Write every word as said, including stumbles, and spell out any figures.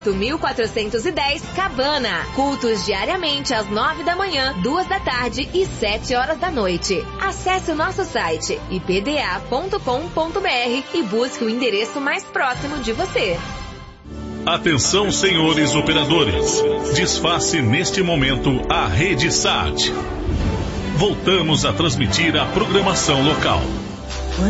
mil quatrocentos e dez Cabana. Cultos diariamente às nove da manhã, duas da tarde e sete horas da noite. Acesse o nosso site i p d a ponto com ponto b r e busque o endereço mais próximo de você. Atenção, senhores operadores. Desface neste momento a rede S A T. Voltamos a transmitir a programação local.